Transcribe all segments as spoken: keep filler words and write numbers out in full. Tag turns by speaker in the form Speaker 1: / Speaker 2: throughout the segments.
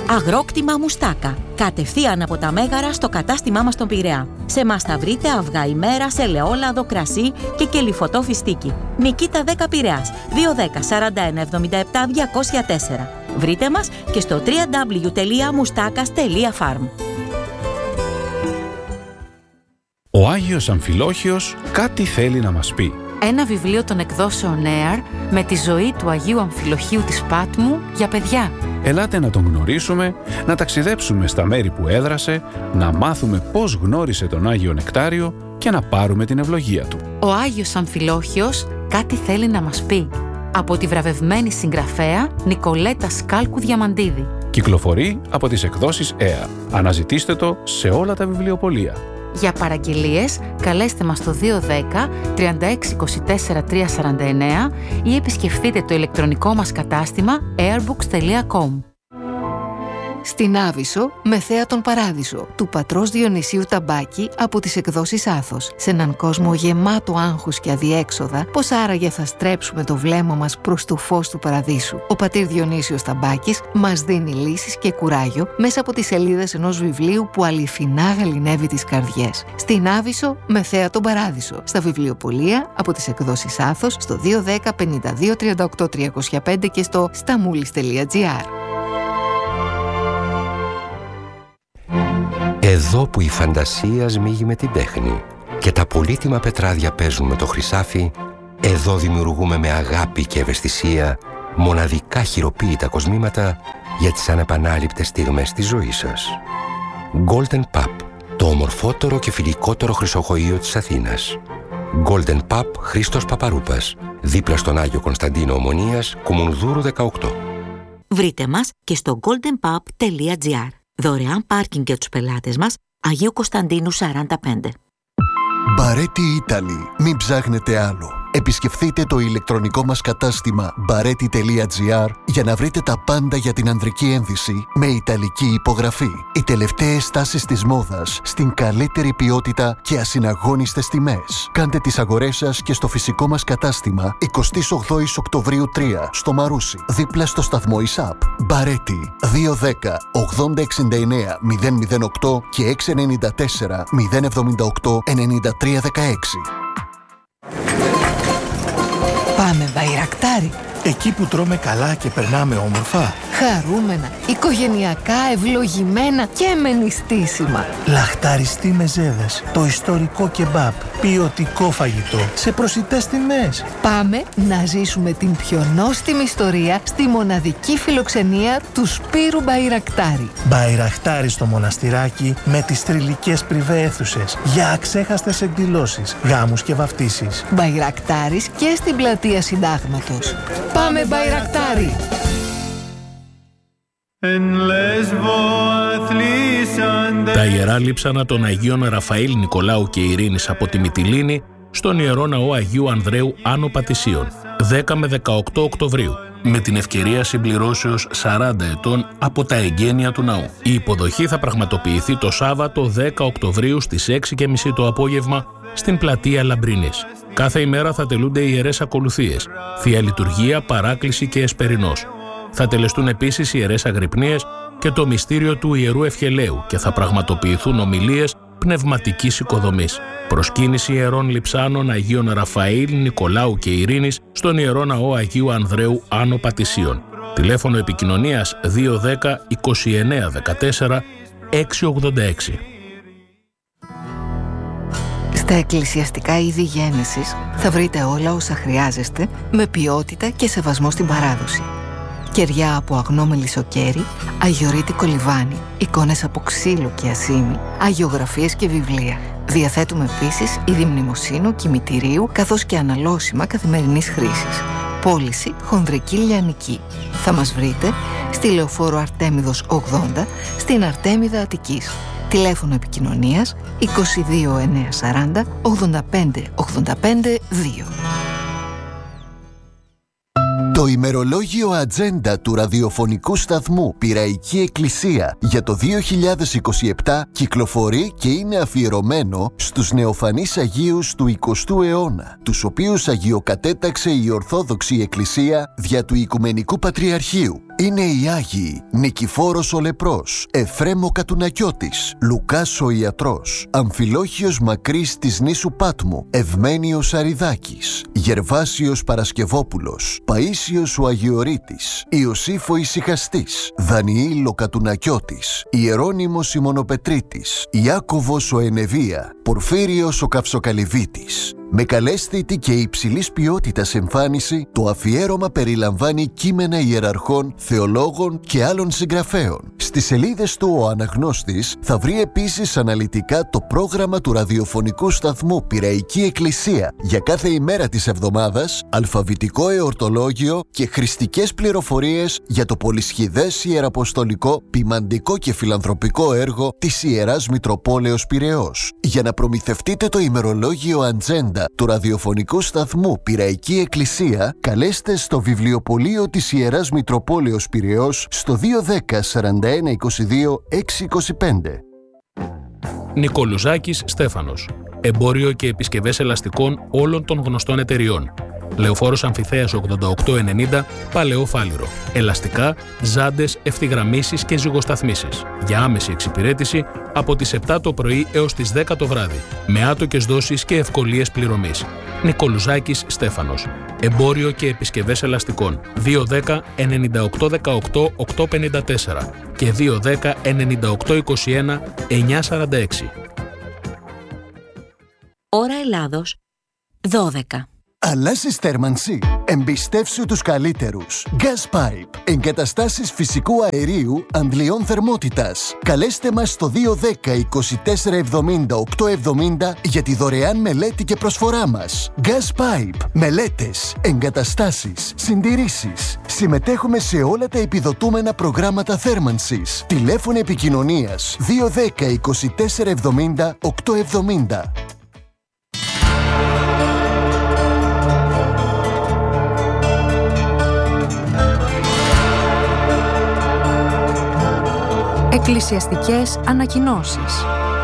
Speaker 1: Αγρόκτημα Μουστάκα. Κατευθείαν από τα Μέγαρα στο κατάστημά μας στον Πειραιά. Σε μας θα βρείτε αυγά ημέρας, ελαιόλαδο, κρασί και κελυφωτό φιστίκι. Νικήτα δέκα Πειραιάς. δύο ένα μηδέν σαράντα ένα εβδομήντα επτά διακόσια τέσσερα. Βρείτε μας και στο double-u double-u double-u τελεία μουστάκας τελεία farm.
Speaker 2: Ο Άγιος Αμφιλόχιος κάτι θέλει να μας πει.
Speaker 3: Ένα βιβλίο των εκδόσεων Air με τη ζωή του Αγίου Αμφιλοχίου της Πάτμου για παιδιά.
Speaker 2: Ελάτε να τον γνωρίσουμε, να ταξιδέψουμε στα μέρη που έδρασε, να μάθουμε πώς γνώρισε τον Άγιο Νεκτάριο και να πάρουμε την ευλογία του.
Speaker 3: Ο Άγιος Αμφιλόχιος κάτι θέλει να μας πει. Από τη βραβευμένη συγγραφέα Νικολέτα Σκάλκου Διαμαντίδη.
Speaker 2: Κυκλοφορεί από τις εκδόσεις Air. Αναζητήστε το σε όλα τα βιβλιοπωλεία.
Speaker 3: Για παραγγελίες, καλέστε μας στο δύο ένα μηδέν τριάντα έξι είκοσι τέσσερα τριακόσια σαράντα εννέα ή επισκεφτείτε το ηλεκτρονικό μας κατάστημα airbooks τελεία com.
Speaker 4: Στην Άβυσσο, με θέα τον Παράδεισο, του πατρός Διονυσίου Ταμπάκη από τις εκδόσεις Άθος. Σε έναν κόσμο γεμάτο άγχους και αδιέξοδα, πώς άραγε θα στρέψουμε το βλέμμα μας προς το φως του Παραδείσου. Ο πατήρ Διονύσιος Ταμπάκης μας δίνει λύσεις και κουράγιο μέσα από τις σελίδες ενός βιβλίου που αληθινά γαληνεύει τις καρδιές. Στην Άβυσσο, με θέα τον Παράδεισο. Στα βιβλιοπωλεία από τις εκδόσεις Άθος στο δύο ένα μηδέν πενήντα δύο τριάντα οκτώ τριακόσια πέντε και στο σταμούλης τελεία τζι άρ.
Speaker 5: Εδώ που η φαντασία σμίγει με την τέχνη και τα πολύτιμα πετράδια παίζουν με το χρυσάφι, εδώ δημιουργούμε με αγάπη και ευαισθησία μοναδικά χειροποίητα κοσμήματα για τις ανεπανάληπτες στιγμές της ζωής σας. Golden Pub, το ομορφότερο και φιλικότερο χρυσοχοείο της Αθήνας. Golden Pub Χρήστος Παπαρούπας, δίπλα στον Άγιο Κωνσταντίνο Ομονίας, Κουμουνδούρου δεκαοκτώ.
Speaker 1: Βρείτε μας και στο golden pub τελεία τζι άρ. Δωρεάν πάρκινγκ για τους πελάτες μας, Αγίου Κωνσταντίνου σαράντα πέντε.
Speaker 6: Μπαρέτι Ιταλί. Μην ψάχνετε άλλο. Επισκεφθείτε το ηλεκτρονικό μας κατάστημα μπαρέτι τελεία τζι άρ για να βρείτε τα πάντα για την ανδρική ένδυση με ιταλική υπογραφή. Οι τελευταίες στάσεις της μόδας στην καλύτερη ποιότητα και ασυναγώνιστες τιμές. Κάντε τις αγορές σας και στο φυσικό μας κατάστημα εικοστή όγδοη Οκτωβρίου τρία στο Μαρούσι, δίπλα στο σταθμό ΙΣΑΠ. Μπαρέτι δύο ένα μηδέν ογδόντα εξήντα εννέα μηδέν μηδέν οκτώ και έξι εννιά τέσσερα μηδέν εβδομήντα οκτώ ενενήντα τρία δεκαέξι.
Speaker 4: Πάμε Μπαϊρακτάρι.
Speaker 7: Εκεί που τρώμε καλά και περνάμε όμορφα.
Speaker 4: Χαρούμενα, οικογενειακά, ευλογημένα και με νηστίσιμα.
Speaker 7: Λαχταριστή μεζέδες, το ιστορικό κεμπάπ, ποιοτικό φαγητό, σε προσιτές τιμές.
Speaker 4: Πάμε να ζήσουμε την πιο νόστιμη ιστορία στη μοναδική φιλοξενία του Σπύρου Μπαϊρακτάρι.
Speaker 7: Μπαϊρακτάρι στο μοναστηράκι με τις θρυλικές πριβέ αίθουσες για αξέχαστες εκδηλώσεις, γάμους και βαφτίσεις.
Speaker 4: Μπαϊρακτάρις και στην πλατεία Συντάγματος. Πάμε Μπαϊρακτάρι!
Speaker 8: Τα ιερά λείψανα των Αγίων Ραφαήλ, Νικολάου και Ειρήνης από τη Μυτιλήνη στον Ιερό Ναό Αγίου Ανδρέου Άνω Πατησίων, δέκα με δεκαοκτώ Οκτωβρίου, με την ευκαιρία συμπληρώσεως σαράντα ετών από τα εγγένεια του ναού. Η υποδοχή θα πραγματοποιηθεί το Σάββατο δέκα Οκτωβρίου στις έξι και μισή το απόγευμα στην πλατεία Λαμπρίνης. Κάθε ημέρα θα τελούνται ιερές ακολουθίες, Θεία Λειτουργία, Παράκληση και Εσπερινός. Θα τελεστούν επίσης ιερές αγρυπνίες και το μυστήριο του Ιερού Ευχελαίου και θα πραγματοποιηθούν ομιλίες πνευματικής οικοδομής. Προσκύνηση ιερών λειψάνων Αγίων Ραφαήλ, Νικολάου και Ειρήνης στον Ιερό Ναό Αγίου Ανδρέου Άνω Πατησίων. Τηλέφωνο επικοινωνίας δύο ένα μηδέν είκοσι εννέα δεκατέσσερα έξι ογδόντα έξι.
Speaker 4: Στα εκκλησιαστικά είδη γέννησης θα βρείτε όλα όσα χρειάζεστε με ποιότητα και σεβασμό στην παράδοση. Κεριά από αγνό μελισσοκέρι, αγιορείτικο λιβάνι, εικόνες από ξύλο και ασήμι, αγιογραφίες και βιβλία. Διαθέτουμε επίσης είδη μνημοσύνου, κημητηρίου, καθώς και αναλώσιμα καθημερινής χρήσης. Πώληση χονδρική λιανική. Θα μας βρείτε στη Λεωφόρο Αρτέμιδος ογδόντα, στην Αρτέμιδα Αττικής. Τηλέφωνο επικοινωνίας είκοσι δύο εννιακόσια σαράντα ογδόντα πέντε ογδόντα πέντε δύο.
Speaker 6: Το ημερολόγιο Ατζέντα του ραδιοφωνικού σταθμού Πειραϊκή Εκκλησία για το δύο χιλιάδες είκοσι επτά κυκλοφορεί και είναι αφιερωμένο στους νεοφανείς Αγίους του εικοστού αιώνα, τους οποίους αγιοκατέταξε η Ορθόδοξη Εκκλησία δια του Οικουμενικού Πατριαρχείου. είναι οι Άγιοι Νικηφόρος ο Λεπρός, Εφρέμ ο Κατουνακιώτης, Λουκάς ο Ιατρός, Αμφιλόχιος Μακρύς της νήσου Πάτμου, Ευμένιος Αριδάκης, Γερβάσιος Παρασκευόπουλος, Παΐσιος ο Αγιορείτης, Ιωσήφ ο Ησυχαστής, Δανιήλ ο Κατουνακιώτης, Ιερώνυμος η Μονοπετρίτης, Ιάκωβος ο Ενεβία, Πορφύριος ο Καυσοκαλυβίτης. Με καλέσθητη και υψηλής ποιότητας εμφάνιση, το αφιέρωμα περιλαμβάνει κείμενα ιεραρχών, θεολόγων και άλλων συγγραφέων. Στις σελίδες του ο αναγνώστης θα βρει επίσης αναλυτικά το πρόγραμμα του ραδιοφωνικού σταθμού Πειραϊκή Εκκλησία για κάθε ημέρα της εβδομάδας, αλφαβητικό εορτολόγιο και χρηστικές πληροφορίες για το πολυσχηδές ιεραποστολικό, ποιμαντικό και φιλανθρωπικό έργο της Ιεράς Μητροπόλεως Πειραιώς. Για να προμηθευτείτε το ημερολόγιο Ατζέντα του ραδιοφωνικού σταθμού Πειραϊκή Εκκλησία, καλέστε στο βιβλιοπωλείο της Ιεράς Μητροπόλεως Πειραιώς στο δύο δέκα σαράντα ένα είκοσι δύο έξι είκοσι πέντε.
Speaker 8: Νικολουζάκης Στέφανος. Εμπόριο και επισκευές ελαστικών όλων των γνωστών εταιριών. Λεωφόρος Αμφιθέας ογδόντα οκτώ ενενήντα, Παλαιό Φάληρο. Ελαστικά, ζάντες, ευθυγραμμίσεις και ζυγοσταθμίσεις. Για άμεση εξυπηρέτηση από τις επτά το πρωί έως τις δέκα το βράδυ. Με άτοκες δόσεις και ευκολίες πληρωμής. Νικολουζάκης Στέφανος. Εμπόριο και επισκευές ελαστικών. δύο δέκα ενενήντα οκτώ δεκαοκτώ οκτακόσια πενήντα τέσσερα και δύο δέκα ενενήντα οκτώ είκοσι ένα εννιακόσια σαράντα έξι.
Speaker 1: Ώρα Ελλάδος, δώδεκα.
Speaker 6: Αλλάζεις θέρμανση? Εμπιστεύσου τους καλύτερους. Gas Pipe. Εγκαταστάσεις φυσικού αερίου αντλιών θερμότητας. Καλέστε μας στο δύο δέκα είκοσι τέσσερα εβδομήντα οκτακόσια εβδομήντα για τη δωρεάν μελέτη και προσφορά μας. Gas Pipe. Μελέτες, εγκαταστάσεις, συντηρήσεις. Συμμετέχουμε σε όλα τα επιδοτούμενα προγράμματα θέρμανσης. Τηλέφωνο επικοινωνίας δύο δέκα είκοσι τέσσερα εβδομήντα οκτακόσια εβδομήντα.
Speaker 9: Εκκλησιαστικές ανακοινώσεις.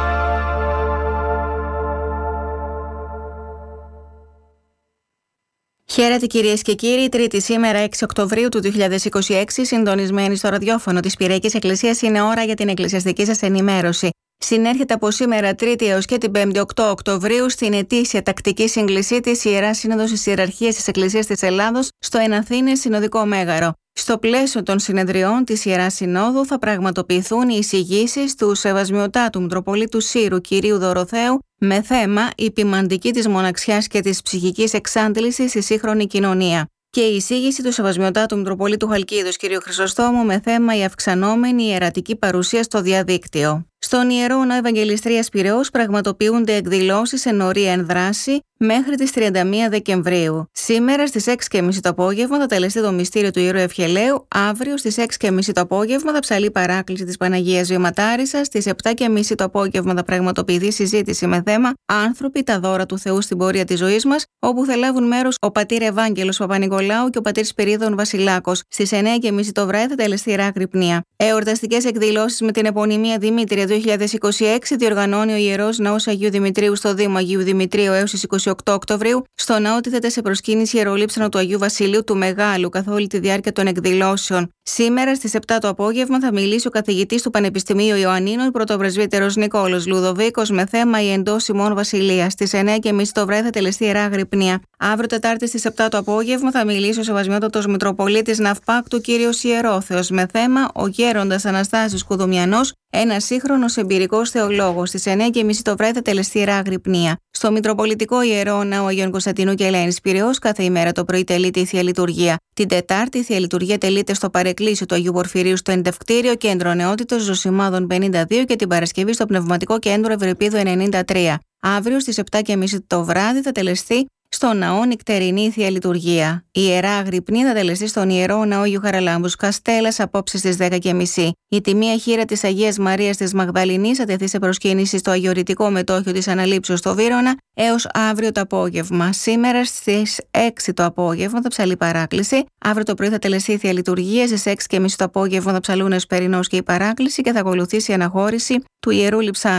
Speaker 10: Χαίρετε κυρίες και κύριοι, Τρίτη σήμερα έξι Οκτωβρίου του δύο χιλιάδες είκοσι έξι, συντονισμένοι στο ραδιόφωνο της Πειραϊκής Εκκλησίας, είναι ώρα για την εκκλησιαστική σας ενημέρωση. Συνέρχεται από σήμερα Τρίτη έως και την Πέμπτη οκτώ Οκτωβρίου στην ετήσια τακτική σύγκλησή της Ιεράς Σύνοδος της Ιεραρχίας της Εκκλησίας της Ελλάδος στο Εναθήνες Συνοδικό Μέγαρο. Στο πλαίσιο των συνεδριών της Ιεράς Συνόδου θα πραγματοποιηθούν οι εισηγήσεις του Σεβασμιωτάτου Μητροπολίτου Σύρου κυρίου Δωροθέου με θέμα «Η ποιμαντική της μοναξιάς και της ψυχικής εξάντλησης στη σύγχρονη κοινωνία» και η εισήγηση του Σεβασμιωτάτου Μητροπολίτου Χαλκίδος κ. Χρυσοστόμου με θέμα «Η αυξανόμενη ιερατική παρουσία στο διαδίκτυο». Στον Ιερό Ναό Ευαγγελιστρίας Πειραιώς πραγματοποιούνται εκδηλώσεις εν ορία εν δράση μέχρι τις τριάντα μία Δεκεμβρίου. Σήμερα στις έξι και μισή το απόγευμα θα τελεστεί το μυστήριο του Ιερού Ευχελαίου. Αύριο στις έξι και μισή το απόγευμα θα ψαλεί παράκληση της Παναγίας Βιωματάρισσας. Στις επτά και μισή το απόγευμα θα πραγματοποιηθεί συζήτηση με θέμα «Άνθρωποι, τα δώρα του Θεού στην πορεία της ζωής μας», όπου θα λάβουν μέρος ο πατήρ Ευάγγελος Παπα-Νικολάου και ο πατήρ Σπυρίδων Βασιλάκος. Στις εννιά και μισή το βράδυ θα τελεστεί Ιερά Αγρυπνία. Εορταστικές εκδηλώσεις με την επωνυμία Δημήτρια δύο χιλιάδες είκοσι έξι διοργανώνει ο Ιερός Ναός Αγίου Δημητρίου στο Δήμο Αγίου Δημητρίου έως τις είκοσι οκτώ Οκτωβρίου. Στο ναό τίθεται σε προσκύνηση ιερολείψανο του Αγίου Βασιλείου του Μεγάλου καθ' όλη τη διάρκεια των εκδηλώσεων. Σήμερα στις επτά το απόγευμα θα μιλήσει ο καθηγητής του Πανεπιστημίου Ιωαννίνων, πρωτοπρεσβύτερος Νικόλος Λουδοβίκος, με θέμα «Η εντός ημών βασιλεία». Στις εννιά και μισή το βράδυ θα τελεστεί Ιερά Αγρυπνία. Αύριο Τετάρτη στις επτά το απόγευμα θα μιλήσει ο Σεβασμιότατος Μητροπολίτης Ναυπάκτου κ. Ιερόθεος με θέμα «Ο Γέροντας Αναστάσης Κουδουμιανός, ένας σύγχρονος εμπειρικός θεολόγος». Στις εννιά και μισή το βράδυ θα τελεστεί Ιερά Αγρυπνία. Στο Μητροπολιτικό Ιερό Ναό Αγίων Κωνσταντινού και Ελένης Πειραιώς κάθε ημέρα το πρωί τελείται η Θεία Λειτουργία. Την Τετάρτη η Θεία Λειτουργία τελείται στο παρεκκλήσιο του Αγίου Πορφυρίου στο Εντευκτήριο Κέντρο Νεότητος Ζωσιμάδων πενήντα δύο και την Παρασκευή στο Πνευματικό Κέντρο Ευρυπίδου ενενήντα τρία. Αύριο στις επτά και μισή το βράδυ θα τελεστεί στο ναό νυχτερινή Θεία Λειτουργία. Η Ιερά Αγρυπνία θα τελεστεί στον Ιερό Ναό Αγίου Χαραλάμπους Καστέλλας απόψε στις δέκα και μισή. Η τιμία χείρα της Αγίας Μαρίας της Μαγδαληνής θα τεθεί σε προσκύνηση στο Αγιορητικό Μετόχιο της Αναλήψεως στο Βύρωνα έως αύριο το απόγευμα. Σήμερα στις έξι το απόγευμα θα ψαλεί παράκληση. Αύριο το πρωί θα τελεστεί η Θεία Λειτουργία. Στις έξι και μισή το απόγευμα θα ψαλούν Εσπερινός και η παράκληση και θα ακολουθήσει η αναχώρηση του Ιερού Λειψάνου.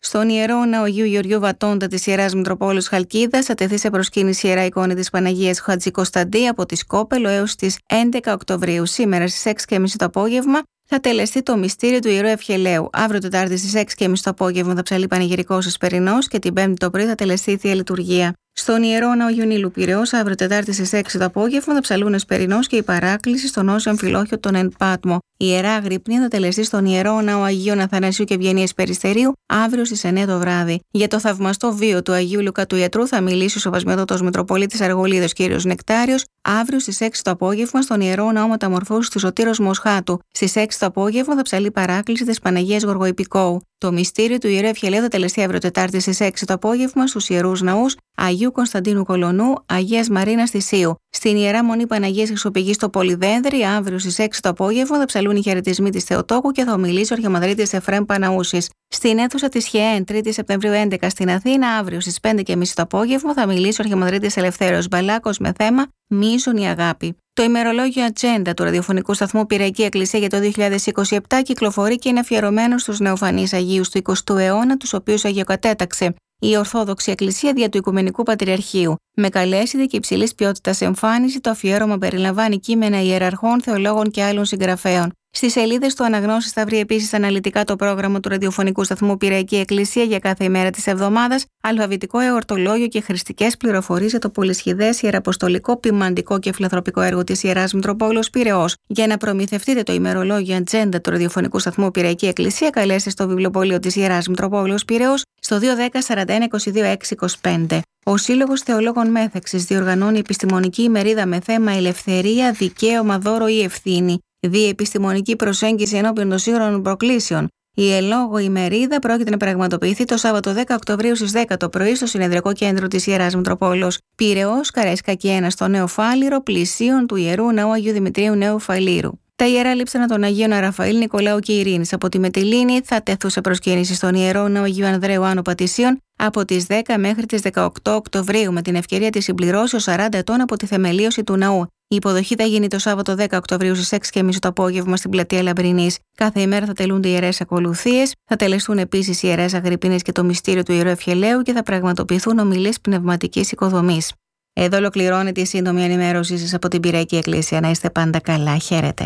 Speaker 10: Στον Ιερό Ναό Αγίου Γεωργίου Βατώντα της Ιεράς Μητροπόλεως Χαλκίδας θα τεθεί σε προσκύνηση η Ιερά εικόνα της Παναγίας Χατζικοσταντή από τη Σκόπελο έως τις έντεκα Οκτωβρίου. Σήμερα στις έξι και μισή το απόγευμα θα τελεστεί το μυστήριο του Ιερού Ευχελαίου. Αύριο Τετάρτη στις έξι και μισή το απόγευμα θα ψαλεί πανηγυρικός Εσπερινός και την Πέμπτη το πρωί θα τελεστεί η Θεία Λειτουργία. Στον Ιερό Ναό Αγίου Νείλου Πειραιώς, αύριο Τετάρτη στις έξι το απόγευμα θα ψαλούν Εσπερινός και η παράκληση στον Όσιο Αμφιλόχιο τον Εν Πάτμο. Η Ιερά Αγρυπνία θα τελεστεί στον Ιερό Ναό Αγίου Αθανασίου και Ευγενίας Περιστερίου αύριο στις εννέα το βράδυ. Για το θαυμαστό βίο του Αγίου Λουκά του Ιατρού θα μιλήσει ο Σεβασμιότατος Μητροπολίτης Αργολίδος κ. Νεκτάριος αύριο στις έξι το απόγευμα στον Ιερό Ναό Μεταμορφώσεως του Σωτήρος Μοσχάτου. Στις έξι το απόγευμα θα ψαλεί παράκληση της Παναγίας Γοργοϊππικού. Το μυστήριο του Ιερού Ευχελαίου θα τελεστεί αύριο Τετάρτη στις έξι το απόγευμα στους Ιερούς Ναούς Αγίου Κωνσταντίνου Κολονού, Αγίας Μαρίνας Θησίου. Στην Ιερά Μονή Παναγίας Χρυσοπηγής στο Πολυδένδρη, αύριο στις έξι το απόγευμα θα ψαλούν οι χαιρετισμοί της Θεοτόκου και θα ομιλήσει ο Αρχιμανδρίτης Εφραίμ Παναούσης. Στην αίθουσα της ΧΕΕΝ, τρίτη Σεπτεμβρίου έντεκα στην Αθήνα, αύριο στις πέντε και μισή το απόγευμα θα μιλήσει ο Αρχιμανδρίτης Ελευθέριος Μπαλάκος με θέμα Μείζωνη Αγάπη. Το ημερολόγιο Ατζέντα του ραδιοφωνικού σταθμού Πυριακή Εκκλησία για το δύο χιλιάδες είκοσι επτά κυκλοφορεί και είναι αφιερωμένο στους νεοφανείς Αγίους του εικοστού αιώνα, τους οποίους αγιοκατέταξε η Ορθόδοξη Εκκλησία δια του Οικουμενικού Πατριαρχείου. Με καλέσιδη και υψηλής ποιότητας εμφάνιση, το αφιέρωμα περιλαμβάνει κείμενα ιεραρχών, θεολόγων και άλλων συγγραφέων. Στις σελίδες του Αναγνώσεις θα βρει επίσης αναλυτικά το πρόγραμμα του ραδιοφωνικού σταθμού Πυριακή Εκκλησία για κάθε ημέρα της εβδομάδας, αλφαβητικό εορτολόγιο και χρηστικές πληροφορίες για το πολυσχηδές ιεραποστολικό, ποιμαντικό και φιλανθρωπικό έργο της Ιεράς Μητροπόλεως Πειραιώς. Για να προμηθευτείτε το ημερολόγιο Ατζέντα του ραδιοφωνικού σταθμού Πυριακή Εκκλησία, καλέστε στο βιβλιοπωλείο της Ιεράς Μητροπόλεως Πειραιώς στο δύο δέκα σαράντα ένα είκοσι δύο έξι είκοσι πέντε. Ο Σύλλογος Θεολόγων Μέθαξης διοργανώνει επιστημονική ημερίδα με θέμα Ελευθερία, Δικαίωμα, Δώρο ή Ευθύνη. Διεπιστημονική προσέγγιση ενώπιον των σύγχρονων προκλήσεων. Η ελόγω ημερίδα πρόκειται να πραγματοποιηθεί το Σάββατο δέκα Οκτωβρίου στις δέκα το πρωί στο Συνεδρικό Κέντρο της Ιεράς Μητροπόλεως Πειραιώς, Καραϊσκάκη ένα στο Νέο Φάληρο, πλησίον του Ιερού Ναού Αγίου Δημητρίου Νέου Φαλήρου. Τα ιερά λείψανα των Αγίων Ραφαήλ, Νικολάου και Ειρήνης από τη Μετυλίνη θα τεθούν σε προσκύνηση στον Ιερό Ναό Αγίου Ανδρέου Άνω Πατησίων από τις δέκα μέχρι τις δεκαοκτώ Οκτωβρίου με την ευκαιρία της συμπληρώσεως σαράντα ετών από τη θεμελίωση του ναού. Η υποδοχή θα γίνει το Σάββατο δέκα Οκτωβρίου στις έξι και μισή το απόγευμα στην πλατεία Λαμπρινής. Κάθε ημέρα θα τελούνται ιερές ακολουθίες, θα τελεστούν επίσης ιερές Αγρυπνίες και το μυστήριο του Ιερού Ευχελαίου και θα πραγματοποιηθούν ομιλίες πνευματικής οικοδομής. Εδώ ολοκληρώνεται η σύντομη ενημέρωσή σας από την Πυριακή Εκκλησία. Να είστε πάντα καλά. Χαίρετε.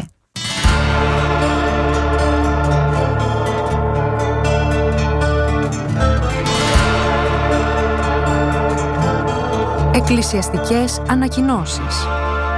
Speaker 9: Εκκλησιαστικές ανακοινώσεις.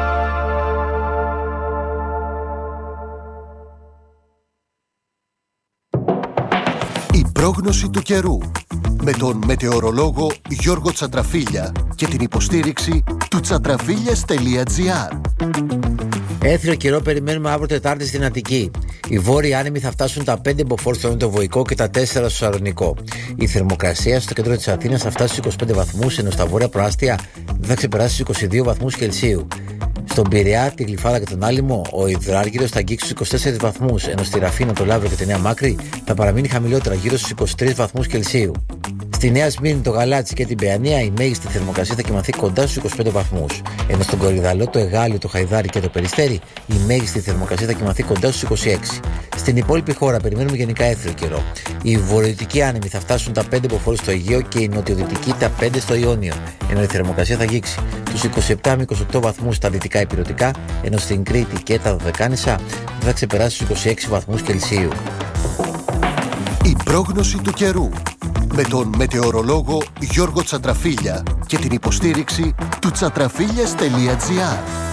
Speaker 6: Η πρόγνωση του καιρού με τον μετεωρολόγο Γιώργο Τσατραφίλια και την υποστήριξη του τσατραφίλιας τελεία τζι άρ.
Speaker 11: Έθριο καιρό περιμένουμε αύριο Τετάρτη στην Αττική. Οι βόρειοι άνεμοι θα φτάσουν τα πέντε μποφόρ στο νοτιοβοϊκό και τα τέσσερα στο Σαλονικό. Η θερμοκρασία στο κέντρο της Αθήνας θα φτάσει στους είκοσι πέντε βαθμούς, ενώ στα βόρεια προάστια δεν θα ξεπεράσει στους είκοσι δύο βαθμούς Κελσίου. Στον Πειραιά, τη Γλυφάδα και τον Άλυμο, ο υδράργυρος θα αγγίξει στους είκοσι τέσσερις βαθμούς, ενώ στη Ραφίνα, το Λάβριο και τη Νέα Μάκρη θα παραμείνει χαμηλότερα, γύρω στους είκοσι τρεις βαθμούς Κελσίου. Στη Νέα Σμύρνη, το Γαλάτσι και την Παιανία, η μέγιστη θερμοκρασία θα κοιμαθεί κοντά στους είκοσι πέντε βαθμούς. Ενώ στον Κορυδαλό, το Εγάλιο, το Χαϊδάρι και το Περιστέρι, η μέγιστη θερμοκρασία θα κοιμαθεί κοντά στους είκοσι έξι. Στην υπόλοιπη χώρα περιμένουμε γενικά έθριο καιρό. Οι βορειοδυτικοί άνεμοι θα φτάσουν τα πέντε μποφόρ στο Αιγαίο και οι νοτιοδυτικοί τα πέντε στο Ιόνιο. Ενώ η θερμοκρασία θα αγγίξει τους είκοσι επτά με είκοσι οκτώ βαθμούς στα δυτικά υπηρετικά, ενώ στην Κρήτη και τα Δωδεκάνησα θα ξεπεράσει τους είκοσι έξι βαθμούς Κελσίου.
Speaker 6: Η πρόγνωση του καιρού με τον μετεωρολόγο Γιώργο Τσατραφίλια και την υποστήριξη του τσατραφίλιας τελεία τζι άρ.